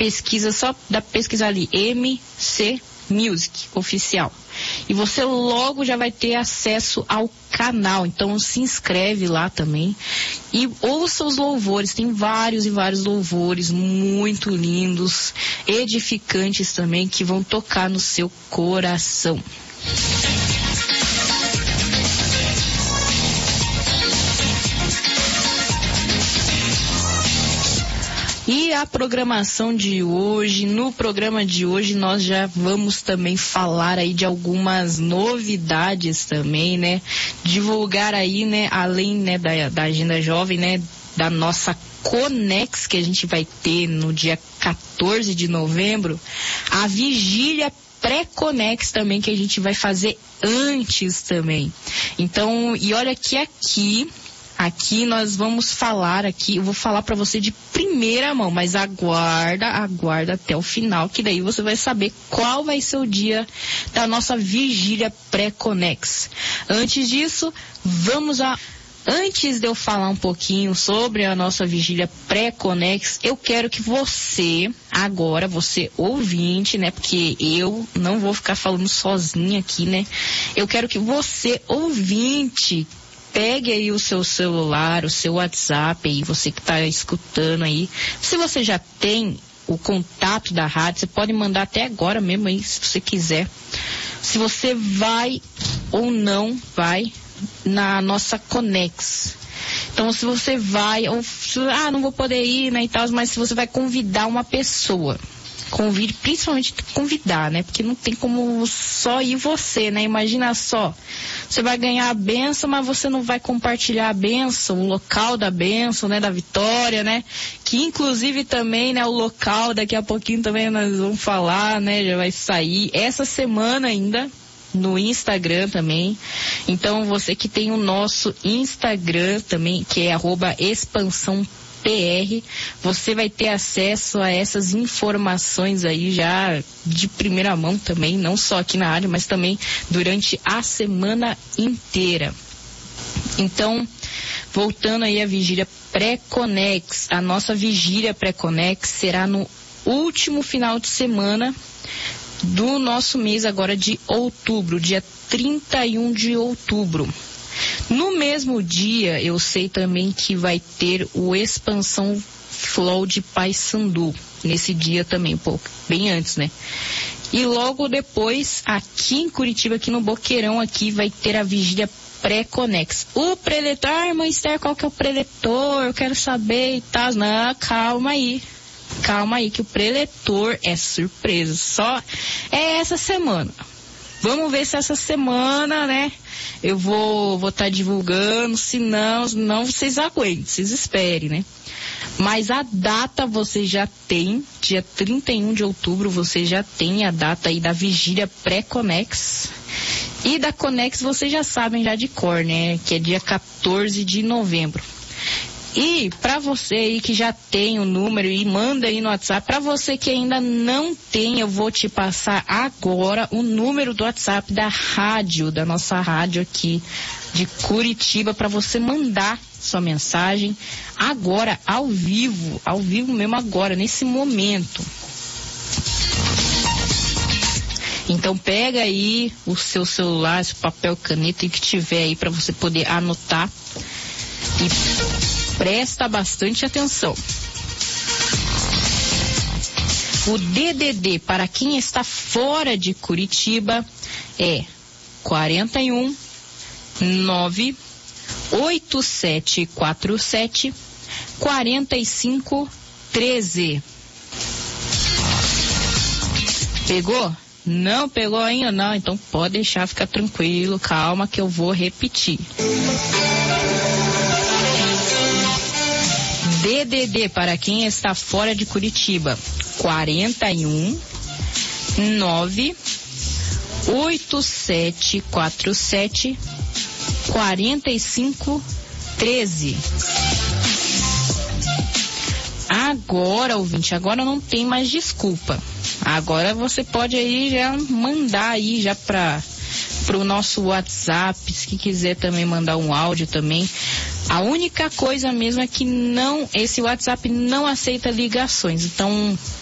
pesquisa, só dá pra pesquisar ali, MC Music Oficial. E você logo já vai ter acesso ao canal, então se inscreve lá também e ouça os louvores, tem vários e vários louvores muito lindos, edificantes também, que vão tocar no seu coração. E a programação de hoje, no programa de hoje nós já vamos também falar aí de algumas novidades também, né? Divulgar aí, né, além, né, da agenda jovem, né, da nossa Conex, que a gente vai ter no dia 14 de novembro, a vigília pré-Conex também, que a gente vai fazer antes também. Então, e olha que aqui nós vamos falar eu vou falar para você de primeira mão, mas aguarda até o final, que daí você vai saber qual vai ser o dia da nossa vigília pré-Conex. Antes disso, antes de eu falar um pouquinho sobre a nossa vigília pré-Conex, eu quero que você ouvinte, né, porque eu não vou ficar falando sozinha aqui, né, eu quero que você, ouvinte, pegue aí o seu celular, o seu WhatsApp aí, você que está escutando aí. Se você já tem o contato da rádio, você pode mandar até agora mesmo aí, se você quiser. Se você vai ou não vai na nossa Conex. Então, se você vai, não vou poder ir, né, e tal, mas se você vai convidar uma pessoa, principalmente convidar, né? Porque não tem como só ir você, né? Imagina só, você vai ganhar a bênção, mas você não vai compartilhar a bênção, o local da bênção, né? Da vitória, né? Que inclusive também, né? O local, daqui a pouquinho também nós vamos falar, né? Já vai sair essa semana ainda no Instagram também. Então, você que tem o nosso Instagram também, que é @expansãopr, você vai ter acesso a essas informações aí já de primeira mão também, não só aqui na rádio, mas também durante a semana inteira. Então, voltando aí à vigília pré-Conex, a nossa vigília pré-Conex será no último final de semana do nosso mês agora de outubro, dia 31 de outubro. No mesmo dia, eu sei também que vai ter o Expansão Flow de Paysandu, nesse dia também, bem antes, né? E logo depois, aqui em Curitiba, aqui no Boqueirão, aqui vai ter a vigília pré-Conex. O preletor, irmã Esther, qual que é o preletor? Eu quero saber e tal. Não, calma aí, que o preletor é surpresa, só é essa semana. Vamos ver se essa semana, né, eu vou estar divulgando, se não vocês aguentem, vocês esperem, né? Mas a data você já tem, dia 31 de outubro, você já tem a data aí da vigília pré-Conex. E da Conex vocês já sabem já de cor, né, que é dia 14 de novembro. E para você aí que já tem o número e manda aí no WhatsApp, para você que ainda não tem, eu vou te passar agora o número do WhatsApp da rádio, da nossa rádio aqui de Curitiba, para você mandar sua mensagem agora, ao vivo mesmo agora, nesse momento. Então pega aí o seu celular, seu papel, caneta e que tiver aí para você poder anotar e presta bastante atenção. O DDD para quem está fora de Curitiba é 41 9 8747 45 13. Pegou? Não pegou ainda não? Então pode deixar, ficar tranquilo, calma que eu vou repetir. DDD para quem está fora de Curitiba, 41 9 8747 45 13. Agora, ouvinte, agora não tem mais desculpa. Agora você pode aí já mandar aí já pro nosso WhatsApp, se quiser também mandar um áudio também. A única coisa mesmo é que esse WhatsApp não aceita ligações. Então,